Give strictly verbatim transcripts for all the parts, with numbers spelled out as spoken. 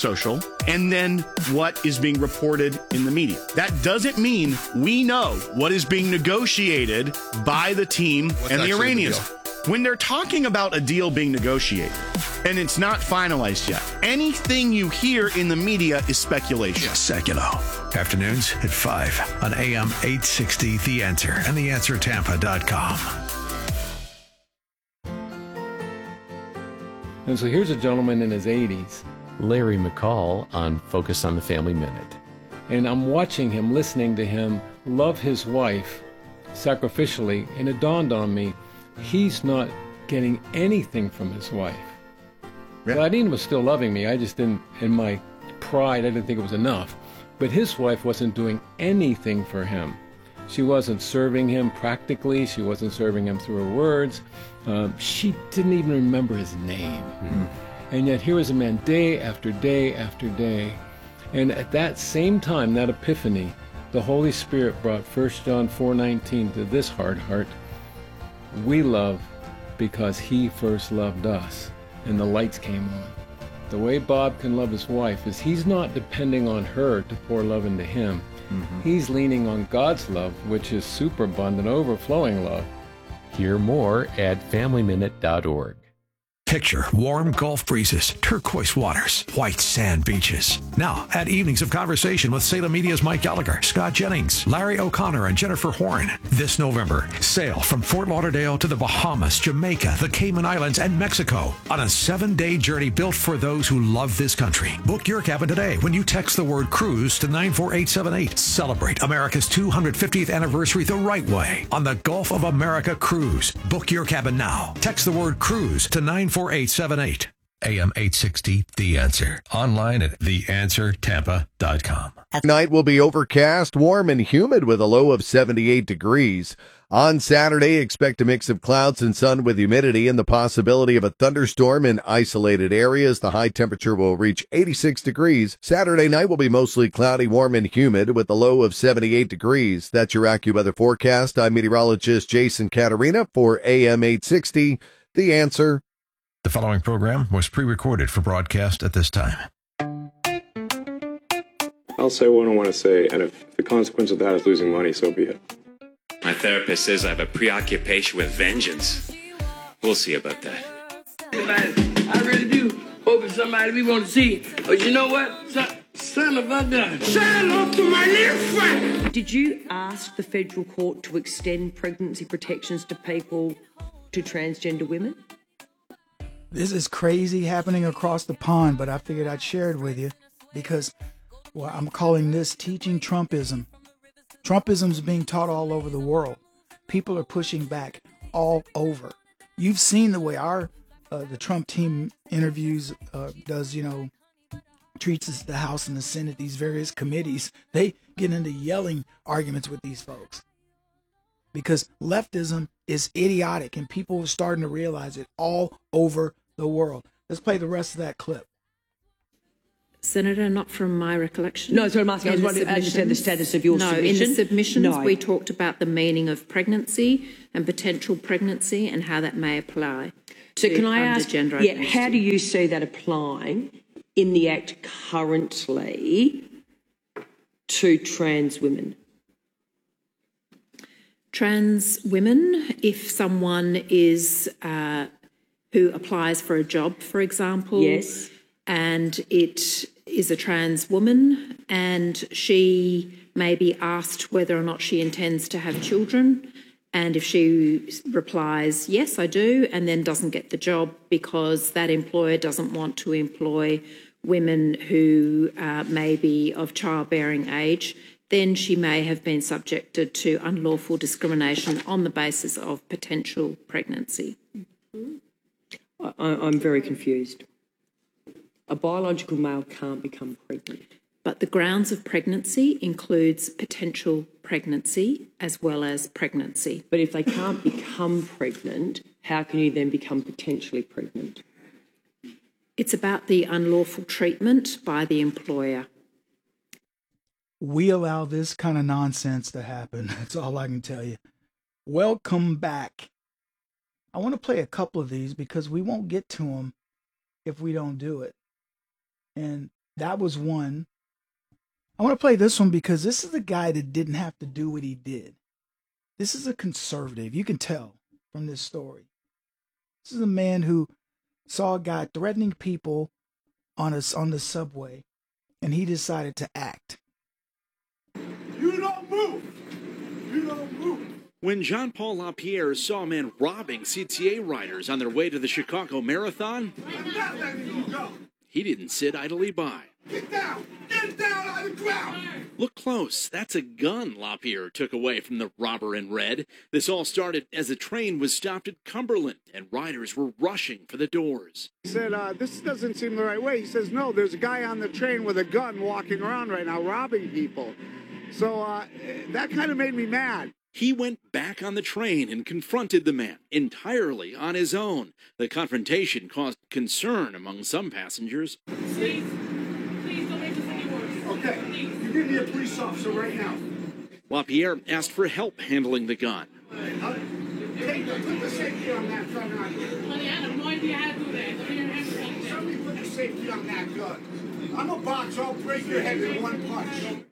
social, and then what is being reported in the media. That doesn't mean we know what is being negotiated by the team What's and the Iranians. The when they're talking about a deal being negotiated and it's not finalized yet, anything you hear in the media is speculation. Sekulow. Afternoons at five on A M eight sixty The Answer and the answer tampa dot com. And so here's a gentleman in his eighties, Larry McCall, on Focus on the Family Minute. And I'm watching him, listening to him love his wife sacrificially, and it dawned on me, he's not getting anything from his wife. Yeah. Gladine was still loving me. I just didn't, in my pride, I didn't think it was enough. But his wife wasn't doing anything for him. She wasn't serving him practically. She wasn't serving him through her words. Um, she didn't even remember his name. Mm-hmm. And yet here was a man day after day after day. And at that same time, that epiphany, the Holy Spirit brought First John four nineteen to this hard heart. We love because he first loved us. And the lights came on. The way Bob can love his wife is he's not depending on her to pour love into him. Mm-hmm. He's leaning on God's love, which is superabundant, overflowing love. Hear more at family minute dot org. Picture warm Gulf breezes, turquoise waters, white sand beaches. Now, add evenings of conversation with Salem Media's Mike Gallagher, Scott Jennings, Larry O'Connor, and Jennifer Horn. This November, sail from Fort Lauderdale to the Bahamas, Jamaica, the Cayman Islands, and Mexico on a seven-day journey built for those who love this country. Book your cabin today when you text the word cruise to nine four eight seven eight. Celebrate America's two hundred fiftieth anniversary the right way on the Gulf of America Cruise. Book your cabin now. Text the word cruise to nine four eight seven eight. A M eight sixty, The Answer. Online at the answer tampa dot com. Night will be overcast, warm, and humid with a low of seventy-eight degrees. On Saturday, expect a mix of clouds and sun with humidity and the possibility of a thunderstorm in isolated areas. The high temperature will reach eighty-six degrees. Saturday night will be mostly cloudy, warm, and humid with a low of seventy-eight degrees. That's your AccuWeather forecast. I'm meteorologist Jason Caterina for A M eight sixty, The Answer. The following program was pre-recorded for broadcast at this time. I'll say what I want to say, and if the consequence of that is losing money, so be it. My therapist says I have a preoccupation with vengeance. We'll see about that. I really do hope it's somebody we want to see. But you know what? Son, son of a gun. Say hello to my little friend. Did you ask the federal court to extend pregnancy protections to people, to transgender women? This is crazy happening across the pond, but I figured I'd share it with you because, well, I'm calling this teaching Trumpism. Trumpism is being taught all over the world. People are pushing back all over. You've seen the way our uh, the Trump team interviews uh, does, you know, treats the House and the Senate, these various committees. They get into yelling arguments with these folks because leftism is idiotic, and people are starting to realize it all over the world. Let's play the rest of that clip. Senator, not from my recollection. No, so I'm asking, I was wondering, I understand the status of your no, submission. No, in the submissions no. we talked about the meaning of pregnancy and potential pregnancy and how that may apply so to can I ask, gender yeah, identity. how do you see that applying in the Act currently to trans women? Trans women, if someone is uh, who applies for a job, for example, yes, and it is a trans woman and she may be asked whether or not she intends to have children, and if she replies, yes, I do, and then doesn't get the job because that employer doesn't want to employ women who uh, may be of childbearing age, then she may have been subjected to unlawful discrimination on the basis of potential pregnancy. I, I'm very confused. A biological male can't become pregnant. But the grounds of pregnancy includes potential pregnancy as well as pregnancy. But if they can't become pregnant, how can you then become potentially pregnant? It's about the unlawful treatment by the employer. We allow this kind of nonsense to happen. That's all I can tell you. Welcome back. I want to play a couple of these because we won't get to them if we don't do it. And That was one. I want to play this one because this is the guy that didn't have to do what he did. This is a conservative. You can tell from this story. This is a man who saw a guy threatening people on us on the subway, and he decided to act. You don't move. You don't move. When Jean-Paul LaPierre saw a man robbing C T A riders on their way to the Chicago Marathon, I'm not letting you go. he didn't sit idly by. Get down. Get down on the ground. Look close. That's a gun LaPierre took away from the robber in red. This all started as a train was stopped at Cumberland and riders were rushing for the doors. He said, uh, this doesn't seem the right way. He says, no, there's a guy on the train with a gun walking around right now robbing people. So uh, that kind of made me mad. He went back on the train and confronted the man entirely on his own. The confrontation caused concern among some passengers. Please, please don't make this any worse. Okay, you give me a police officer right now. LaPierre asked for help handling the gun. Uh, take the, put the safety on that gun right here. Honey, I have no idea how to do that. Let me have Somebody put the safety on that gun. I'm a boxer. I'll break your head with one punch.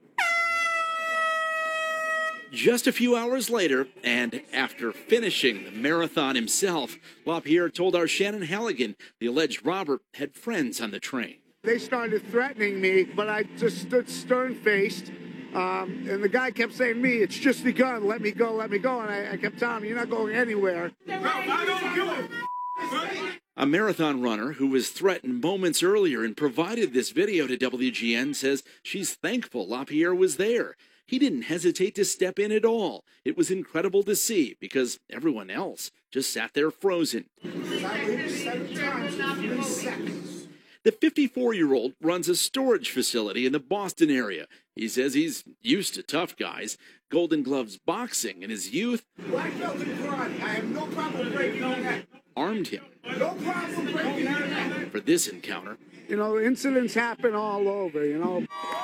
Just a few hours later, and after finishing the marathon himself, LaPierre told our Shannon Halligan the alleged robber had friends on the train. They started threatening me, but I just stood stern-faced, um, and the guy kept saying to me, it's just a gun, let me go, let me go, and I, I kept telling him, you're not going anywhere. A marathon runner who was threatened moments earlier and provided this video to W G N says she's thankful LaPierre was there. He didn't hesitate to step in at all. It was incredible to see because everyone else just sat there frozen. The fifty-four-year-old runs a storage facility in the Boston area. He says he's used to tough guys. Golden Gloves boxing in his youth Black belt in karate. I have no problem breaking your neck. armed him No problem breaking your neck. for this encounter. You know, incidents happen all over, you know.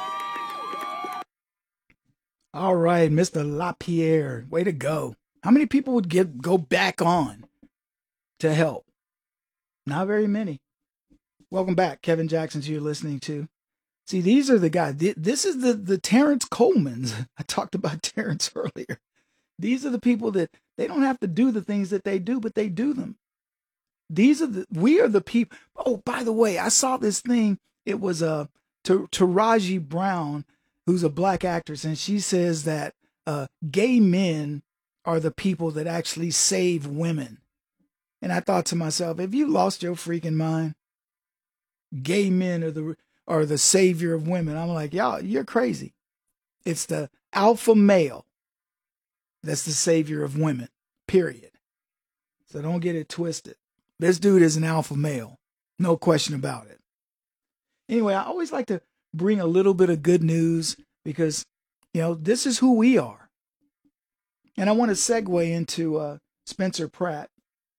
All right, Mister LaPierre, way to go. How many people would get go back on to help? Not very many. Welcome back, Kevin Jackson, you're listening to. See, these are the guys. This is the, the Terrence Colemans. I talked about Terrence earlier. These are the people that they don't have to do the things that they do, but they do them. These are the, we are the people. Oh, by the way, I saw this thing. It was uh, Taraji Brown, who's a black actress, and she says that uh, gay men are the people that actually save women. And I thought to myself, have you lost your freaking mind? Gay men are the are the savior of women. I'm like, y'all, you're crazy. It's the alpha male that's the savior of women, period. So don't get it twisted. This dude is an alpha male, no question about it. Anyway, I always like to bring a little bit of good news because, you know, this is who we are. And I want to segue into uh, Spencer Pratt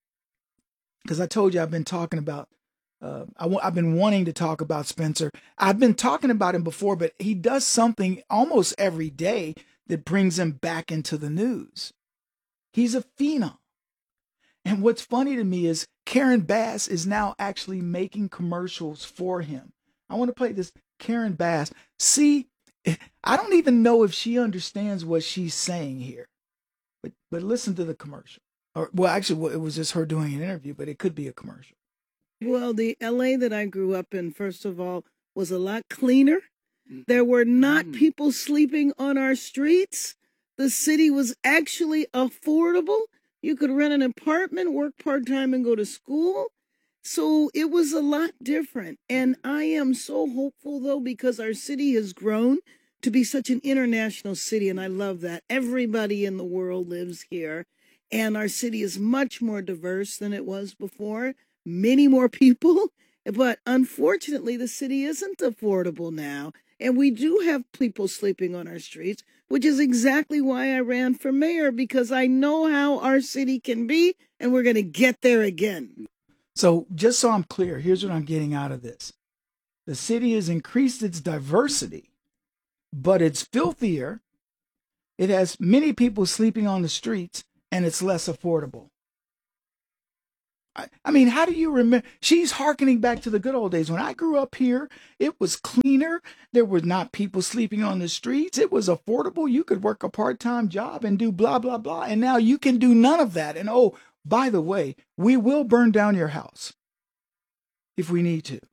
because I told you I've been talking about, uh, I w- I've been wanting to talk about Spencer. I've been talking about him before, but he does something almost every day that brings him back into the news. He's a phenom. And what's funny to me is Karen Bass is now actually making commercials for him. I want to play this Karen Bass. See, I don't even know if she understands what she's saying here. But but listen to the commercial. Or well, actually, it was just her doing an interview, but it could be a commercial. Well, the L A that I grew up in, first of all, was a lot cleaner. There were not people sleeping on our streets. The city was actually affordable. You could rent an apartment, work part-time, and go to school. So it was a lot different. And I am so hopeful, though, because our city has grown to be such an international city, and I love that. Everybody in the world lives here, and our city is much more diverse than it was before. Many more people, but unfortunately, the city isn't affordable now, and we do have people sleeping on our streets, which is exactly why I ran for mayor, because I know how our city can be, and we're going to get there again. So just so I'm clear, here's what I'm getting out of this. The city has increased its diversity, but it's filthier. It has many people sleeping on the streets, and it's less affordable. I, I mean, how do you remember? She's hearkening back to the good old days. When I grew up here, it was cleaner. There were not people sleeping on the streets. It was affordable. You could work a part-time job and do blah, blah, blah. And now you can do none of that. And oh, by the way, we will burn down your house if we need to.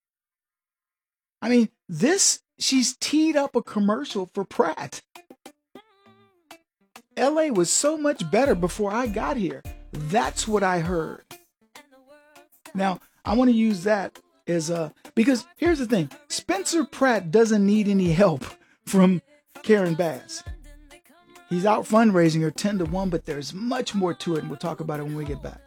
I mean, this, she's teed up a commercial for Pratt. L A was so much better before I got here. That's what I heard. Now, I want to use that as a, because here's the thing. Spencer Pratt doesn't need any help from Karen Bass. He's out fundraising her ten to one, but there's much more to it, and we'll talk about it when we get back.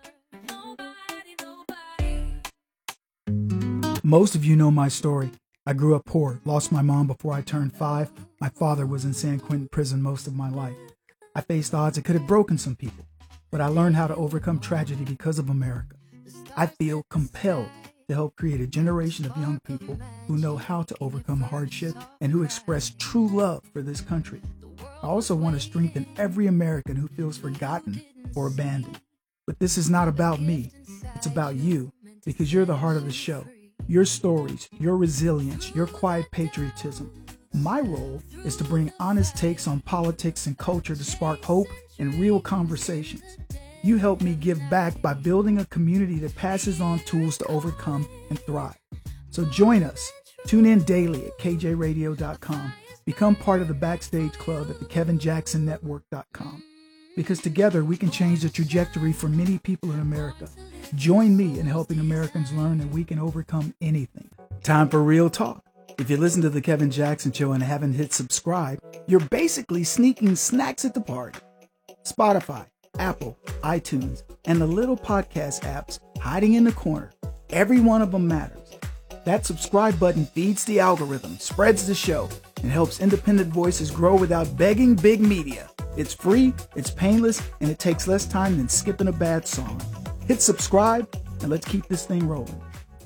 Most of you know my story. I grew up poor, lost my mom before I turned five. My father was in San Quentin prison most of my life. I faced odds that could have broken some people, but I learned how to overcome tragedy because of America. I feel compelled to help create a generation of young people who know how to overcome hardship and who express true love for this country. I also want to strengthen every American who feels forgotten or abandoned. But this is not about me. It's about you, because you're the heart of the show. Your stories, your resilience, your quiet patriotism. My role is to bring honest takes on politics and culture to spark hope and real conversations. You help me give back by building a community that passes on tools to overcome and thrive. So join us. Tune in daily at K J radio dot com. Become part of the Backstage Club at the Kevin Jackson Network dot com. Because together we can change the trajectory for many people in America. Join me in helping Americans learn that we can overcome anything. Time for real talk. If you listen to The Kevin Jackson Show and haven't hit subscribe, you're basically sneaking snacks at the party. Spotify, Apple, iTunes, and the little podcast apps hiding in the corner. Every one of them matters. That subscribe button feeds the algorithm, spreads the show, and helps independent voices grow without begging big media. It's free, it's painless, and it takes less time than skipping a bad song. Hit subscribe, and let's keep this thing rolling.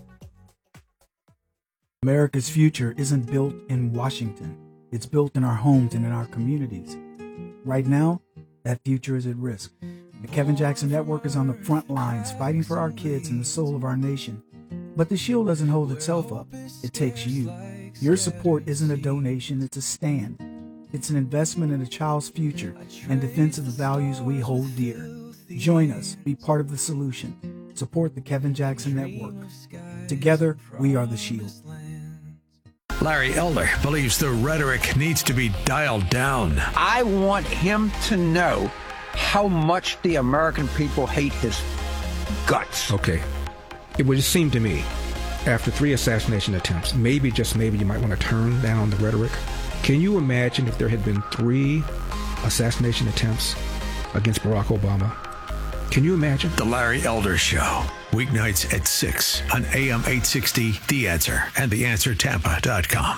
America's future isn't built in Washington. It's built in our homes and in our communities. Right now, that future is at risk. The Kevin Jackson Network is on the front lines, fighting for our kids and the soul of our nation. But the shield doesn't hold itself up. It takes you. Your support isn't a donation, it's a stand. It's an investment in a child's future and defense of the values we hold dear. Join us. Be part of the solution. Support the Kevin Jackson Network. Together, we are the shield. Larry Elder believes the rhetoric needs to be dialed down. I want him to know how much the American people hate his guts. Okay. It would seem to me, after three assassination attempts, maybe, just maybe, you might want to turn down the rhetoric. Can you imagine if there had been three assassination attempts against Barack Obama? Can you imagine? The Larry Elder Show, weeknights at six on A M eight sixty, The Answer, and the answer tampa dot com.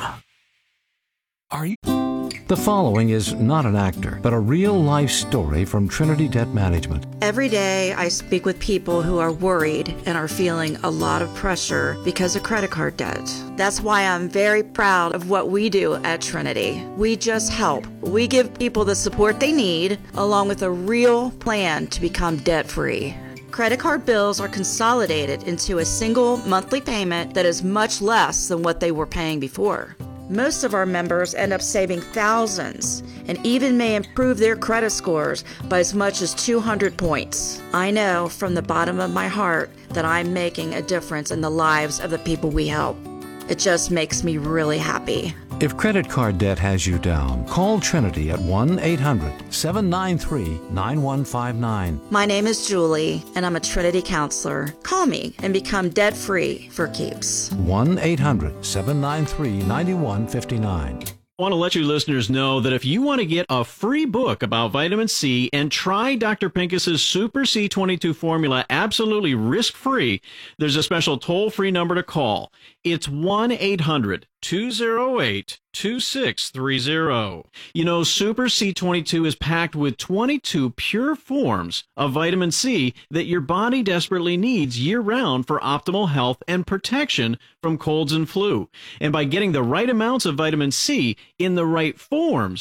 Are you? The following is not an actor, but a real-life story from Trinity Debt Management. Every day I speak with people who are worried and are feeling a lot of pressure because of credit card debt. That's why I'm very proud of what we do at Trinity. We just help. We give people the support they need, along with a real plan to become debt-free. Credit card bills are consolidated into a single monthly payment that is much less than what they were paying before. Most of our members end up saving thousands and even may improve their credit scores by as much as two hundred points. I know from the bottom of my heart that I'm making a difference in the lives of the people we help. It just makes me really happy. If credit card debt has you down, call Trinity at one eight hundred seven nine three nine one five nine. My name is Julie, and I'm a Trinity counselor. Call me and become debt-free for keeps. one eight hundred seven nine three nine one five nine. I want to let you listeners know that if you want to get a free book about vitamin C and try Doctor Pincus's Super C twenty-two formula absolutely risk-free, there's a special toll-free number to call. It's one eight hundred two oh eight two six three oh. You know, Super C twenty-two is packed with twenty-two pure forms of vitamin C that your body desperately needs year-round for optimal health and protection from colds and flu. And by getting the right amounts of vitamin C in the right forms,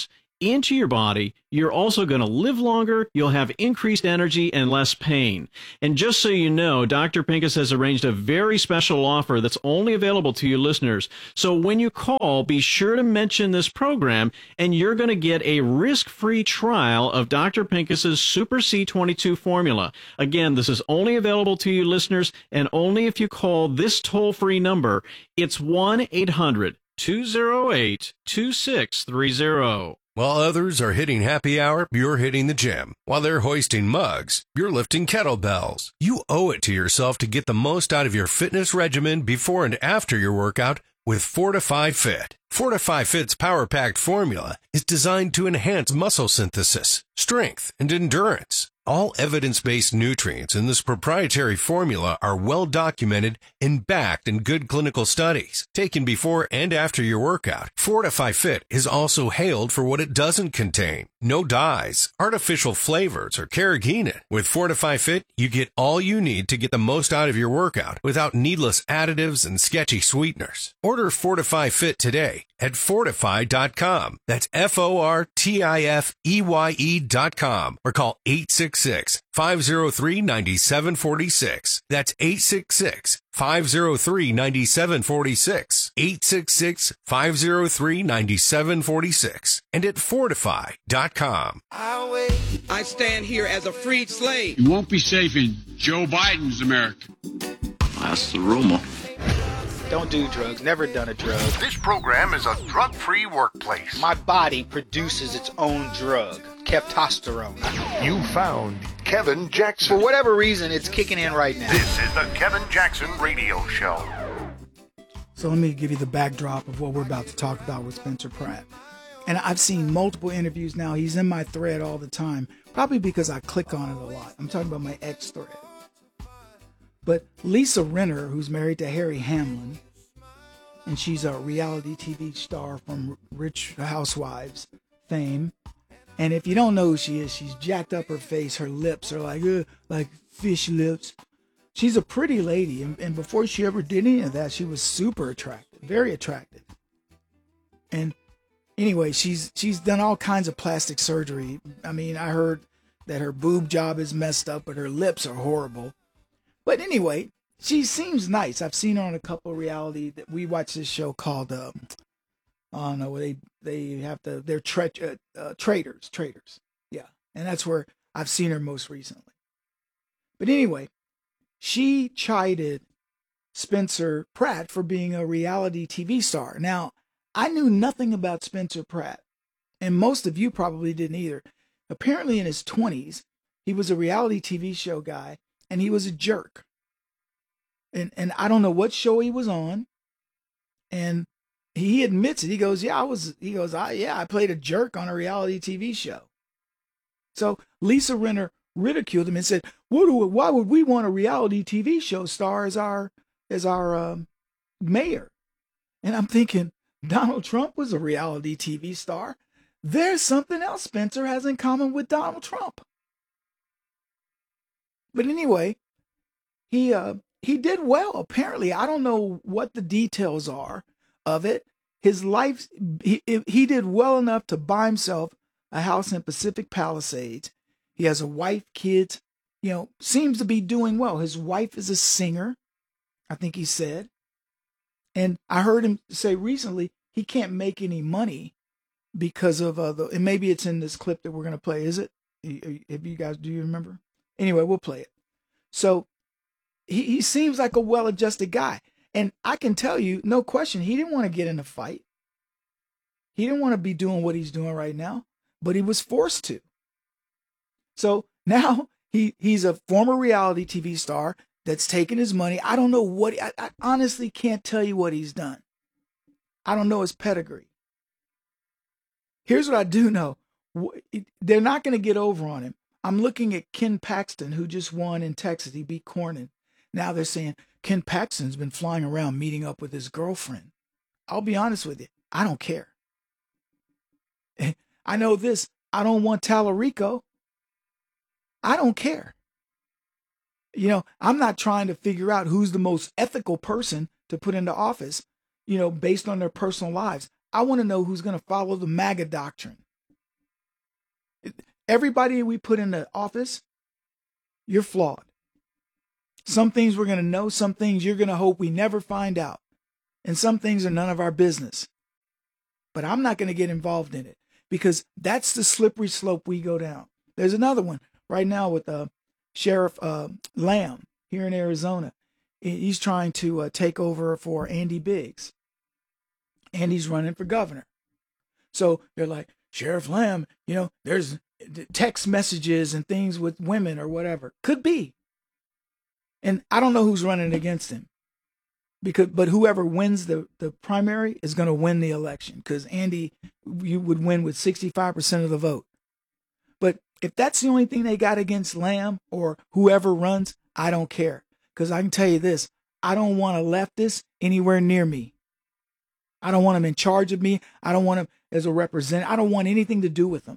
into your body, you're also going to live longer, you'll have increased energy and less pain. And just so you know, Doctor Pincus has arranged a very special offer that's only available to you listeners. So when you call, be sure to mention this program, and you're going to get a risk-free trial of Doctor Pincus's Super C twenty-two formula. Again, this is only available to you listeners, and only if you call this toll-free number. It's one eight hundred two oh eight two six three oh. While others are hitting happy hour, you're hitting the gym. While they're hoisting mugs, you're lifting kettlebells. You owe it to yourself to get the most out of your fitness regimen before and after your workout with Fortify Fit. Fortify Fit's power-packed formula is designed to enhance muscle synthesis, strength, and endurance. All evidence-based nutrients in this proprietary formula are well documented and backed in good clinical studies, taken before and after your workout. Fortify Fit is also hailed for what it doesn't contain. No dyes, artificial flavors, or carrageenan. With Fortify Fit, you get all you need to get the most out of your workout without needless additives and sketchy sweeteners. Order Fortify Fit today at fortify dot com. That's F O R T I F E Y E dot com, or call eight six six, five oh three, nine seven four six. That's eight six six, five oh three, nine seven four six. eight six six, five oh three, nine seven four six. And at fortify dot com. I stand here as a freed slave. You won't be safe in Joe Biden's America. That's the rumor. Don't do drugs. Never done a drug. This program is a drug-free workplace. My body produces its own drug, Keptosterone. You found Kevin Jackson. For whatever reason, it's kicking in right now. This is the Kevin Jackson Radio Show. So let me give you the backdrop of what we're about to talk about with Spencer Pratt. And I've seen multiple interviews now. He's in my thread all the time, probably because I click on it a lot. I'm talking about my X thread. But Lisa Rinna, who's married to Harry Hamlin, and she's a reality T V star from Rich Housewives fame. And if you don't know who she is, she's jacked up her face. Her lips are like, uh, like fish lips. She's a pretty lady. And, and before she ever did any of that, she was super attractive, very attractive. And anyway, she's she's done all kinds of plastic surgery. I mean, I heard that her boob job is messed up, but her lips are horrible. But anyway, she seems nice. I've seen her on a couple of reality that we watch this show called, um, I don't know, they they have to, they're tre- uh, uh, traders, traders. Yeah. And that's where I've seen her most recently. But anyway, she chided Spencer Pratt for being a reality T V star. Now, I knew nothing about Spencer Pratt, and most of you probably didn't either. Apparently in his twenties, he was a reality T V show guy, and he was a jerk. And and I don't know what show he was on. And he admits it. He goes, yeah, I was, he goes, I, yeah, I played a jerk on a reality T V show. So Lisa Rinna ridiculed him and said, what do, why would we want a reality T V show star as our, as our um, mayor? And I'm thinking, Donald Trump was a reality T V star. There's something else Spencer has in common with Donald Trump. But anyway, he uh, he did well, apparently. I don't know what the details are of it. His life, he, he did well enough to buy himself a house in Pacific Palisades. He has a wife, kids, you know, seems to be doing well. His wife is a singer, I think he said. And I heard him say recently he can't make any money because of uh, the, and maybe it's in this clip that we're going to play. Is it? If you guys, do you remember? Anyway, we'll play it. So he, he seems like a well-adjusted guy. And I can tell you, no question, he didn't want to get in a fight. He didn't want to be doing what he's doing right now, but he was forced to. So now he, he's a former reality T V star that's taken his money. I don't know what, I, I honestly can't tell you what he's done. I don't know his pedigree. Here's what I do know. They're not going to get over on him. I'm looking at Ken Paxton, who just won in Texas. He beat Cornyn. Now they're saying Ken Paxton's been flying around meeting up with his girlfriend. I'll be honest with you. I don't care. I know this. I don't want Tallarico. I don't care. You know, I'm not trying to figure out who's the most ethical person to put into office, you know, based on their personal lives. I want to know who's going to follow the MAGA doctrine. Everybody we put in the office, you're flawed. Some things we're going to know, some things you're going to hope we never find out. And some things are none of our business. But I'm not going to get involved in it because that's the slippery slope we go down. There's another one right now with uh, Sheriff uh, Lamb here in Arizona. He's trying to uh, take over for Andy Biggs. And he's running for governor. So they're like, Sheriff Lamb, you know, there's text messages and things with women or whatever. Could be. And I don't know who's running against him. Because, but whoever wins the, the primary is going to win the election because Andy, you would win with sixty-five percent of the vote. But if that's the only thing they got against Lamb or whoever runs, I don't care. Because I can tell you this, I don't want a leftist anywhere near me. I don't want him in charge of me. I don't want him as a representative. I don't want anything to do with him.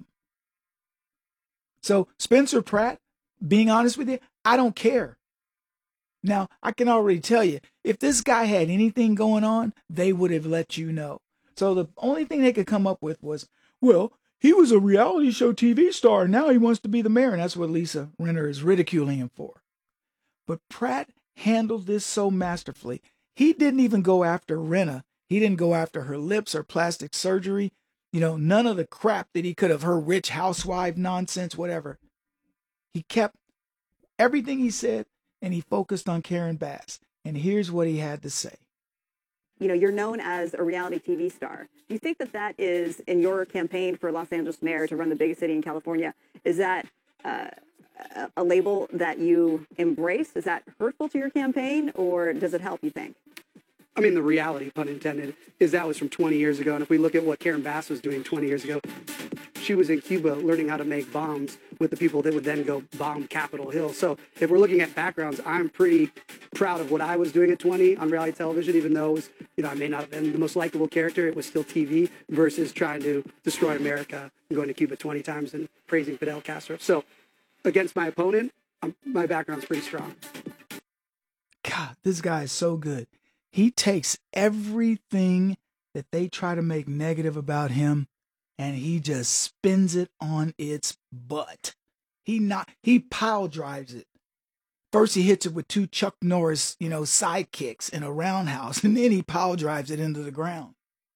So Spencer Pratt, being honest with you, I don't care. Now, I can already tell you, if this guy had anything going on, they would have let you know. So the only thing they could come up with was, well, he was a reality show T V star, and now he wants to be the mayor, and that's what Lisa Rinna is ridiculing him for. But Pratt handled this so masterfully. He didn't even go after Rinna. He didn't go after her lips or plastic surgery. You know, none of the crap that he could have, her rich housewife nonsense, whatever. He kept everything he said, and he focused on Karen Bass. And here's what he had to say. You know, you're known as a reality T V star. Do you think that that is, in your campaign for Los Angeles mayor to run the biggest city in California, is that uh, a label that you embrace? Is that hurtful to your campaign, or does it help, you think? I mean, the reality, pun intended, is that was from twenty years ago. And if we look at what Karen Bass was doing twenty years ago, she was in Cuba learning how to make bombs with the people that would then go bomb Capitol Hill. So if we're looking at backgrounds, I'm pretty proud of what I was doing at twenty on reality television, even though it was, you know, I may not have been the most likable character. It was still T V versus trying to destroy America and going to Cuba twenty times and praising Fidel Castro. So against my opponent, I'm, my background's pretty strong. God, this guy is so good. He takes everything that they try to make negative about him and he just spins it on its butt. He not he pile drives it. First he hits it with two Chuck Norris, you know, sidekicks in a roundhouse, and then he pile drives it into the ground.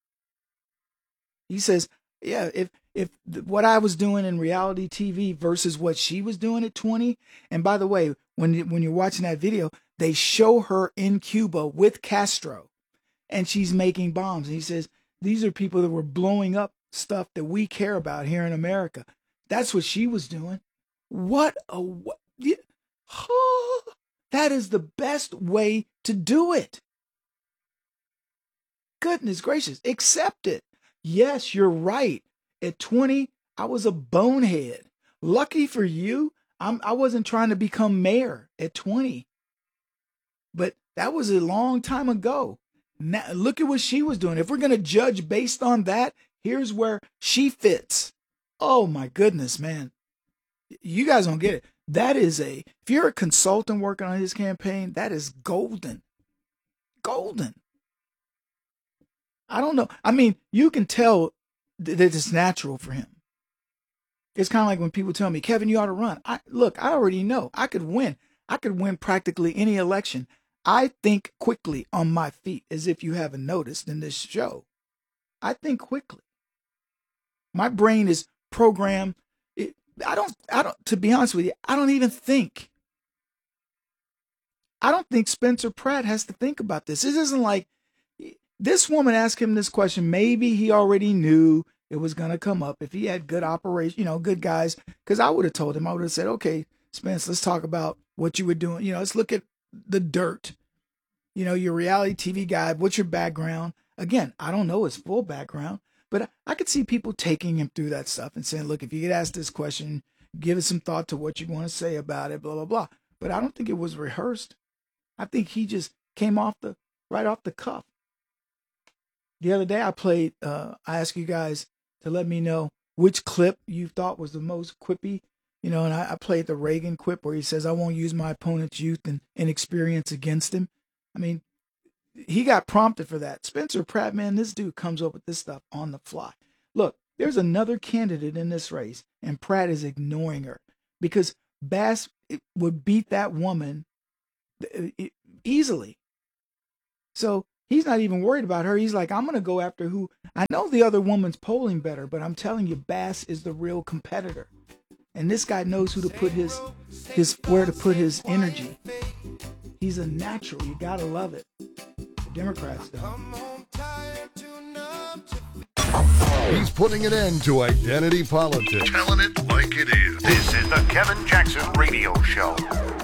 He says, yeah, if if what I was doing in reality T V versus what she was doing at twenty, and by the way, when when you're watching that video, they show her in Cuba with Castro, and she's making bombs. And he says, these are people that were blowing up stuff that we care about here in America. That's what she was doing. What a, what, yeah, oh, that is the best way to do it. Goodness gracious, accept it. Yes, you're right. At twenty, I was a bonehead. Lucky for you, I'm, I wasn't trying to become mayor at twenty. But that was a long time ago. Now, look at what she was doing. If we're going to judge based on that, here's where she fits. Oh, my goodness, man. You guys don't get it. That is a, if you're a consultant working on his campaign, that is golden. Golden. I don't know. I mean, you can tell that it's natural for him. It's kind of like when people tell me, Kevin, you ought to run. I, look, I already know. I could win. I could win practically any election. I think quickly on my feet, as if you haven't noticed in this show. I think quickly. My brain is programmed. It, I don't, I don't, to be honest with you, I don't even think. I don't think Spencer Pratt has to think about this. This isn't like, this woman asked him this question. Maybe he already knew it was going to come up if he had good operation, you know, good guys. Because I would have told him, I would have said, okay, Spence, let's talk about what you were doing. You know, let's look at the dirt. You know, your reality T V guy, what's your background? Again, I don't know his full background, but I could see people taking him through that stuff and saying, look, if you get asked this question, give it some thought to what you want to say about it, blah, blah, blah. But I don't think it was rehearsed. I think he just came off the, right off the cuff. The other day I played, uh, I asked you guys to let me know which clip you thought was the most quippy. You know, and I, I played the Reagan quip where he says, I won't use my opponent's youth and inexperience against him. I mean, he got prompted for that. Spencer Pratt, man, this dude comes up with this stuff on the fly. Look, There's another candidate in this race, and Pratt is ignoring her because Bass would beat that woman easily. So he's not even worried about her. He's like, I'm going to go after who. I know the other woman's polling better, but I'm telling you, Bass is the real competitor. And this guy knows who to put his, his where to put his energy. He's a natural. You got to love it. The Democrats don't. He's putting an end to identity politics. Telling it like it is. This is the Kevin Jackson Radio Show.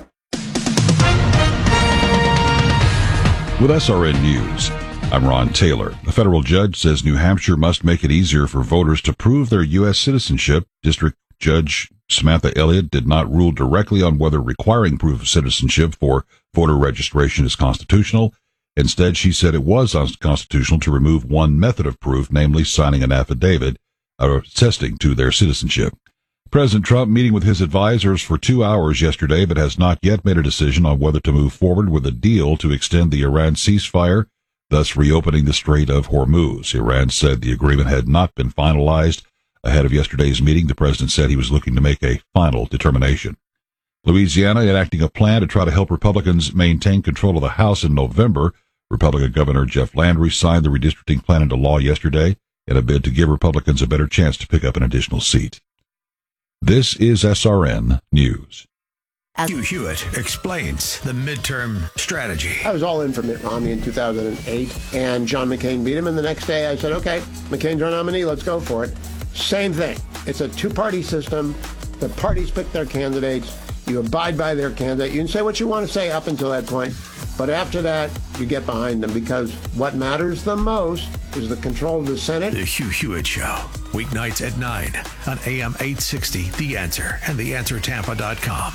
With S R N News, I'm Ron Taylor. A federal judge says New Hampshire must make it easier for voters to prove their U S citizenship. District Judge Samantha Elliott did not rule directly on whether requiring proof of citizenship for voter registration is constitutional. Instead, she said it was unconstitutional to remove one method of proof, namely signing an affidavit attesting to their citizenship. President Trump meeting with his advisors for two hours yesterday, but has not yet made a decision on whether to move forward with a deal to extend the Iran ceasefire, thus reopening the Strait of Hormuz. Iran said the agreement had not been finalized. Ahead of yesterday's meeting, the president said he was looking to make a final determination. Louisiana enacting a plan to try to help Republicans maintain control of the House in November. Republican Governor Jeff Landry signed the redistricting plan into law yesterday in a bid to give Republicans a better chance to pick up an additional seat. This is S R N News. Hugh Hewitt explains the midterm strategy. I was all in for Mitt Romney in two thousand eight, and John McCain beat him, and the next day I said, okay, McCain's our nominee, let's go for it. Same thing. It's a two-party system. The parties pick their candidates. You abide by their candidate. You can say what you want to say up until that point, but after that, you get behind them, because what matters the most is the control of the Senate. The Hugh Hewitt Show, weeknights at nine on A M eight sixty, The Answer, and the answer tampa dot com.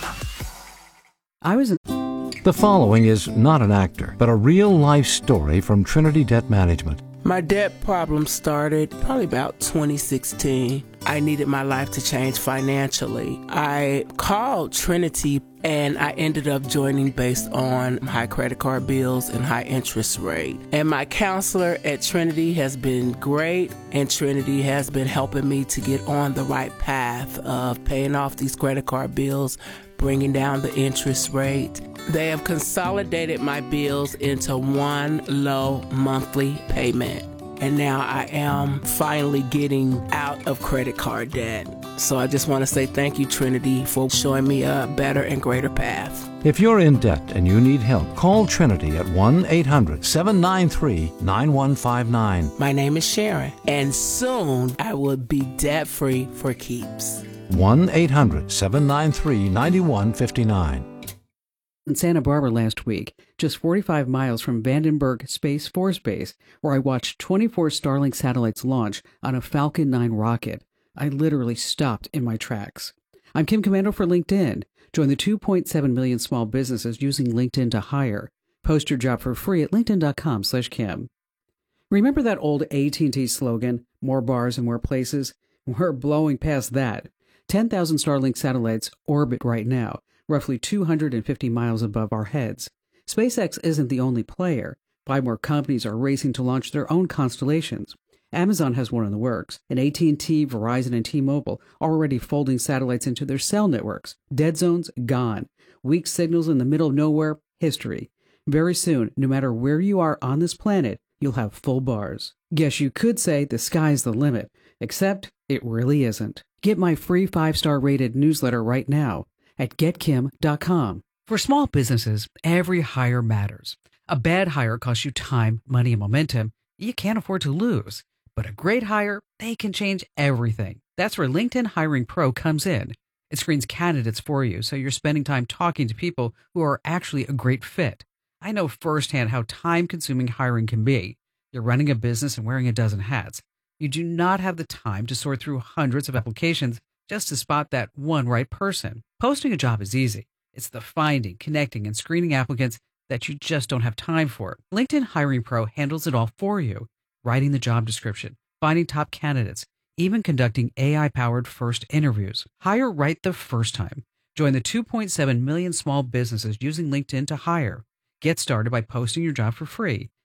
I was. The following is not an actor, but a real-life story from Trinity Debt Management. My debt problem started probably about twenty sixteen. I needed my life to change financially. I called Trinity and I ended up joining based on high credit card bills and high interest rate. And my counselor at Trinity has been great, and Trinity has been helping me to get on the right path of paying off these credit card bills, bringing down the interest rate. They have consolidated my bills into one low monthly payment. And now I am finally getting out of credit card debt. So I just want to say thank you, Trinity, for showing me a better and greater path. If you're in debt and you need help, call Trinity at one eight hundred seven nine three nine one five nine. My name is Sharon, and soon I will be debt-free for keeps. one eight hundred seven nine three nine one five nine. In Santa Barbara last week, just forty-five miles from Vandenberg Space Force Base, where I watched twenty-four Starlink satellites launch on a Falcon nine rocket. I literally stopped in my tracks. I'm Kim Commando for LinkedIn. Join the two point seven million small businesses using LinkedIn to hire. Post your job for free at linkedin dot com slash Kim. Remember that old A T and T slogan, more bars and more places? We're blowing past that. ten thousand Starlink satellites orbit right now, roughly two hundred fifty miles above our heads. SpaceX isn't the only player. Five more companies are racing to launch their own constellations. Amazon has one in the works, and A T and T, Verizon, and T-Mobile are already folding satellites into their cell networks. Dead zones, gone. Weak signals in the middle of nowhere, history. Very soon, no matter where you are on this planet, you'll have full bars. Guess you could say the sky's the limit, except it really isn't. Get my free five-star rated newsletter right now at get kim dot com. For small businesses, every hire matters. A bad hire costs you time, money, and momentum you can't afford to lose. But a great hire, they can change everything. That's where LinkedIn Hiring Pro comes in. It screens candidates for you, so you're spending time talking to people who are actually a great fit. I know firsthand how time-consuming hiring can be. You're running a business and wearing a dozen hats. You do not have the time to sort through hundreds of applications just to spot that one right person. Posting a job is easy. It's the finding, connecting, and screening applicants that you just don't have time for. LinkedIn Hiring Pro handles it all for you. Writing the job description, finding top candidates, even conducting A I-powered first interviews. Hire right the first time. Join the two point seven million small businesses using LinkedIn to hire. Get started by posting your job for free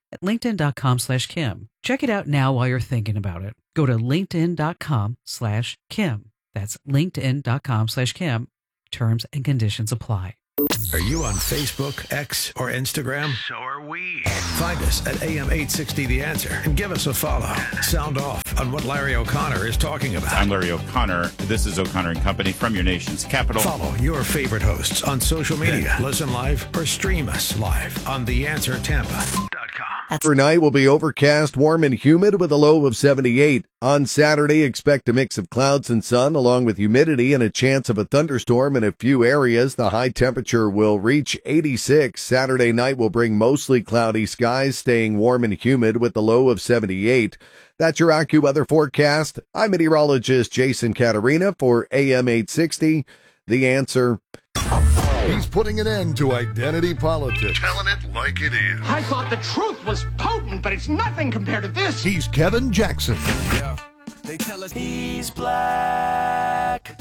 at linkedin.com slash Kim. Check it out now while you're thinking about it. Go to linkedin.com slash Kim. That's linkedin.com slash Kim. Terms and conditions apply. Are you on Facebook, X, or Instagram? So are we. Find us at A M eight sixty The Answer and give us a follow. Sound off on what Larry O'Connor is talking about. I'm Larry O'Connor. This is O'Connor and Company from your nation's capital. Follow your favorite hosts on social media. Listen live or stream us live on the answer tampa dot com. Overnight will be overcast, warm, and humid with a low of seventy-eight. On Saturday, expect a mix of clouds and sun along with humidity and a chance of a thunderstorm in a few areas. The high temperature will reach eighty-six. Saturday night will bring mostly cloudy skies, staying warm and humid with a low of seventy-eight. That's your AccuWeather forecast. I'm meteorologist Jason Caterina for A M eight sixty. The Answer. He's putting an end to identity politics. Telling it like it is. I thought the truth was potent, but it's nothing compared to this. He's Kevin Jackson. Yeah. They tell us he's black.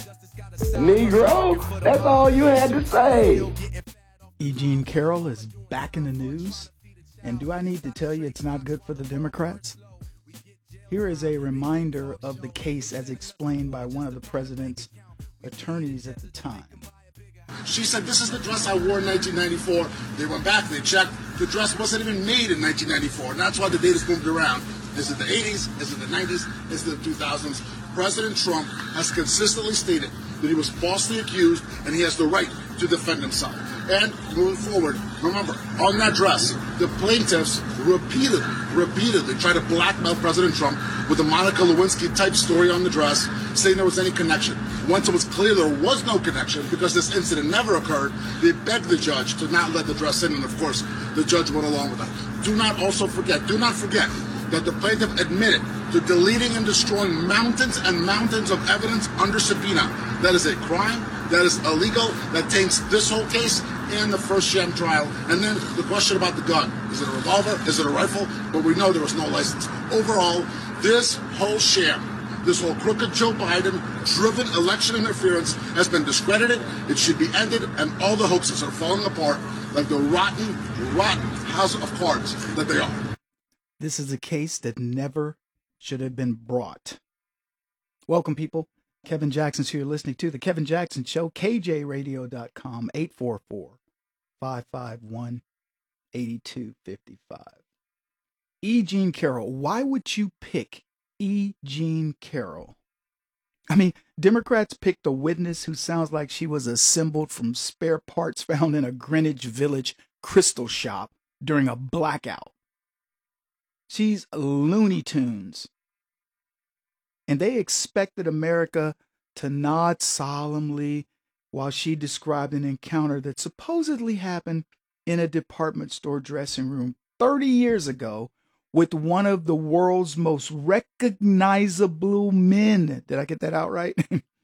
Negro, that's all you had to say. E. Jean Carroll is back in the news. And do I need to tell you it's not good for the Democrats? Here is a reminder of the case as explained by one of the president's attorneys at the time. She said, this is the dress I wore in nineteen ninety-four. They went back, they checked. The dress wasn't even made in nineteen ninety-four, and that's why the data's moved around. Is it the eighties? Is it the nineties? Is it the two thousands? President Trump has consistently stated that he was falsely accused, and he has the right to defend himself. And moving forward, remember, on that dress, the plaintiffs repeatedly, repeatedly tried to blackmail President Trump with a Monica Lewinsky-type story on the dress, saying there was any connection. Once it was clear there was no connection, because this incident never occurred, they begged the judge to not let the dress in, and of course, the judge went along with that. Do not also forget, do not forget that the plaintiff admitted to deleting and destroying mountains and mountains of evidence under subpoena. That is a crime. That is illegal. That taints this whole case and the first sham trial. And then the question about the gun. Is it a revolver? Is it a rifle? But we know there was no license. Overall, this whole sham, this whole crooked Joe Biden-driven election interference has been discredited. It should be ended, and all the hoaxes are falling apart like the rotten, rotten house of cards that they are. This is a case that never should have been brought. Welcome, people. Kevin Jackson's here listening to The Kevin Jackson Show, K J radio dot com, eight four four, five five one, eight two five five. E. Jean Carroll. Why would you pick E. Jean Carroll? I mean, Democrats picked a witness who sounds like she was assembled from spare parts found in a Greenwich Village crystal shop during a blackout. She's Looney Tunes. And they expected America to nod solemnly while she described an encounter that supposedly happened in a department store dressing room thirty years ago with one of the world's most recognizable men. Did I get that out right?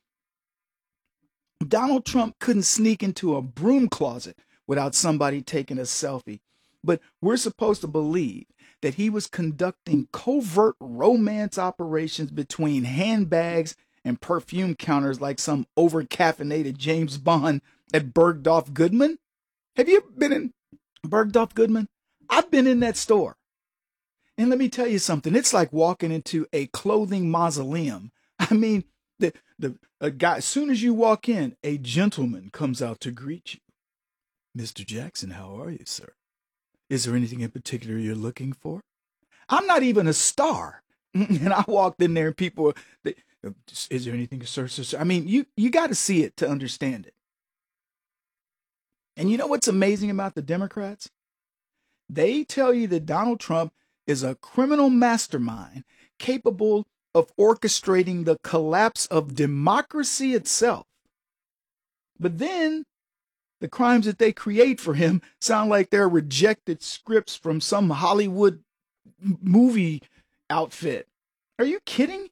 Donald Trump couldn't sneak into a broom closet without somebody taking a selfie. But we're supposed to believe that he was conducting covert romance operations between handbags and perfume counters like some over-caffeinated James Bond at Bergdorf Goodman. Have you been in Bergdorf Goodman? I've been in that store. And let me tell you something. It's like walking into a clothing mausoleum. I mean, the, the a guy, as soon as you walk in, a gentleman comes out to greet you. Mister Jackson, how are you, sir? Is there anything in particular you're looking for? I'm not even a star. And I walked in there and people, they, is there anything, sir, sir, sir? I mean, you, you got to see it to understand it. And you know what's amazing about the Democrats? They tell you that Donald Trump is a criminal mastermind capable of orchestrating the collapse of democracy itself. But then the crimes that they create for him sound like they're rejected scripts from some Hollywood movie outfit. Are you kidding?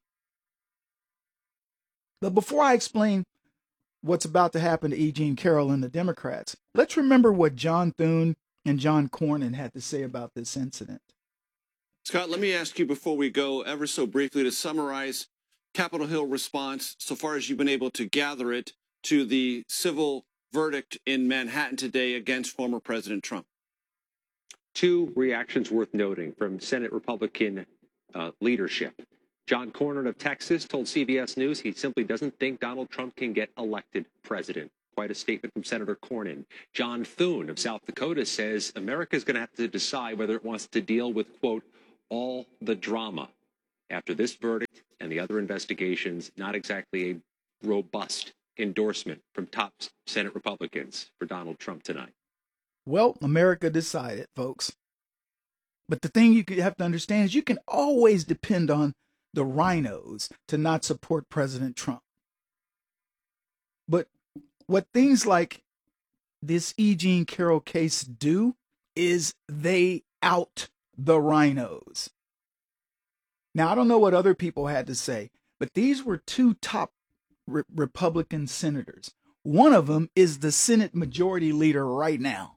But before I explain what's about to happen to E. Jean Carroll and the Democrats, let's remember what John Thune and John Cornyn had to say about this incident. Scott, let me ask you before we go ever so briefly to summarize Capitol Hill response so far as you've been able to gather it to the civil verdict in Manhattan today against former President Trump. Two reactions worth noting from Senate Republican uh, leadership. John Cornyn of Texas told C B S News he simply doesn't think Donald Trump can get elected president. Quite a statement from Senator Cornyn. John Thune of South Dakota says America is going to have to decide whether it wants to deal with, quote, all the drama. After this verdict and the other investigations, not exactly a robust endorsement from top Senate Republicans for Donald Trump tonight. Well, America decided, folks. But the thing you have to understand is you can always depend on the rhinos to not support President Trump. But what things like this E. Jean Carroll case do is they out the rhinos. Now, I don't know what other people had to say, but these were two top re- Republican senators. One of them is the Senate Majority Leader right now.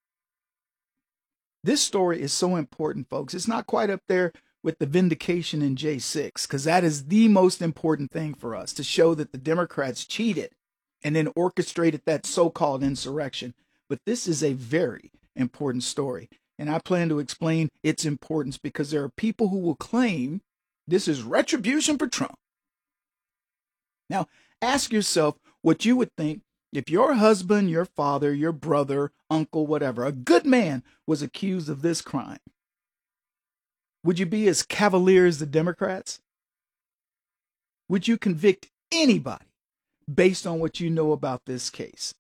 This story is so important, folks. It's not quite up there with the vindication in J six, because that is the most important thing for us, to show that the Democrats cheated and then orchestrated that so-called insurrection. But this is a very important story. And I plan to explain its importance because there are people who will claim this is retribution for Trump. Now, ask yourself what you would think if your husband, your father, your brother, uncle, whatever, a good man was accused of this crime. Would you be as cavalier as the Democrats? Would you convict anybody based on what you know about this case?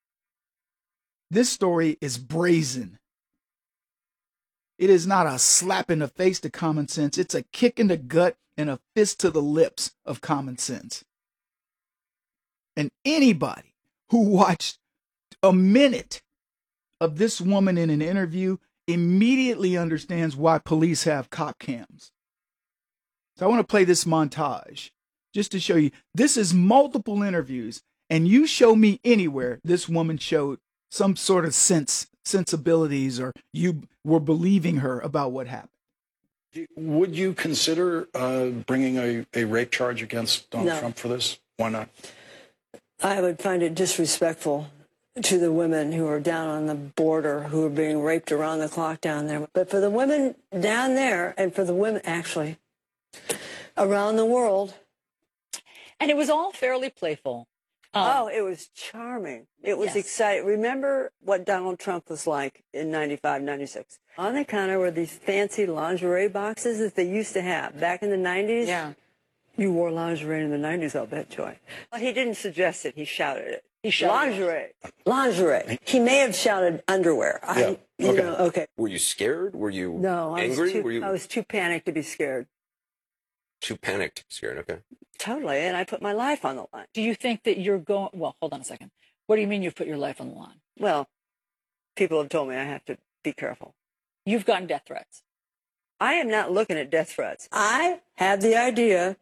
This story is brazen. It is not a slap in the face to common sense. It's a kick in the gut and a fist to the lips of common sense. And anybody who watched a minute of this woman in an interview immediately understands why police have cop cams. So I want to play this montage just to show you. This is multiple interviews, and you show me anywhere this woman showed some sort of sense, sensibilities, or you were believing her about what happened. Would you consider uh, bringing a, a rape charge against Donald No. Trump for this? Why not? I would find it disrespectful to the women who are down on the border, who are being raped around the clock down there. But for the women down there, and for the women, actually, around the world. And it was all fairly playful. Um, oh, it was charming. It was yes. exciting. Remember what Donald Trump was like in ninety-five, ninety-six. On the counter were these fancy lingerie boxes that they used to have back in the nineties. Yeah. You wore lingerie in the nineties, I'll bet, Joy. Well, he didn't suggest it. He shouted it. He shouted lingerie. Lingerie. He may have shouted underwear. I, Yeah. you Okay. know, okay. Were you scared? Were you No, I angry? was, too, Were you I was too panicked to be scared. too panicked, scared? Okay. Totally, and I put my life on the line. Do you think that you're going, well, hold on a second. What do you mean you've put your life on the line? Well, people have told me I have to be careful. You've gotten death threats. I am not looking at death threats. I had the idea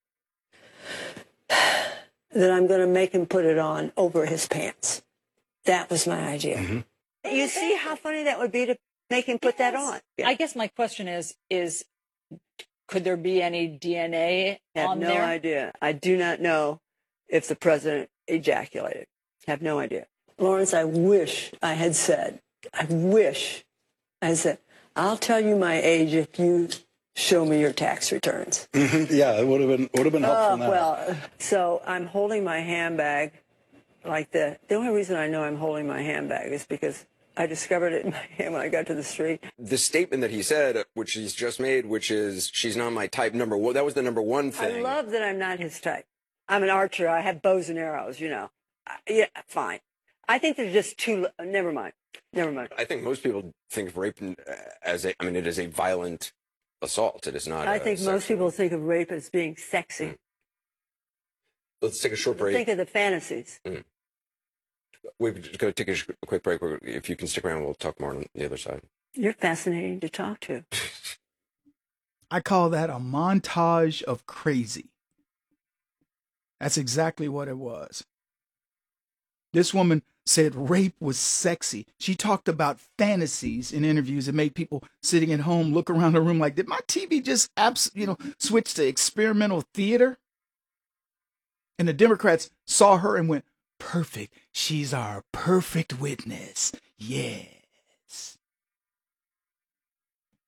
that I'm going to make him put it on over his pants. That was my idea. Mm-hmm. You see how funny that would be to make him put that on? I guess my question is, is could there be any D N A I have on no there? idea. I do not know if the president ejaculated. Have no idea. Lawrence, I wish I had said, I wish I had said, I'll tell you my age if you show me your tax returns. Mm-hmm. Yeah, it would have been would have been helpful Oh, now. well, so I'm holding my handbag like the, the only reason I know I'm holding my handbag is because I discovered it in my hand when I got to the street. The statement that he said, which he's just made, which is, she's not my type, number one, that was the number one I thing. love that I'm not his type. I'm an archer. I have bows and arrows, you know. I, yeah, fine. I think they're just too, never mind. Never mind. I think most people think of rape as a, I mean, it is a violent assault. It is not I a think sexual- most people think of rape as being sexy. Mm. Let's take a short break. Think of the fantasies. Mm. We're just going to take a, sh- a quick break. We're, if you can stick around, we'll talk more on the other side. You're fascinating to talk to. I call that a montage of crazy. That's exactly what it was. This woman said rape was sexy. She talked about fantasies in interviews and made people sitting at home look around the room like, did my T V just abs- you know, switch to experimental theater? And the Democrats saw her and went, perfect. She's our perfect witness. Yes.